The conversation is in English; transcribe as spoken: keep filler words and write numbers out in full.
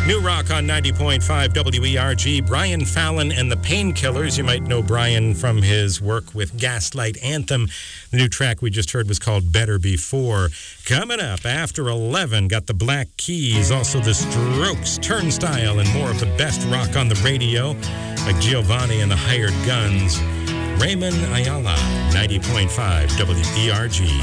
New rock on ninety point five W E R G. Brian Fallon and the Painkillers. You might know Brian from his work with Gaslight Anthem. The new track we just heard was called Better Before. Coming up after eleven, got the Black Keys, also the Strokes, Turnstile, and more of the best rock on the radio, like Giovanni and the Hired Guns. Raymond Ayala, ninety point five W E R G.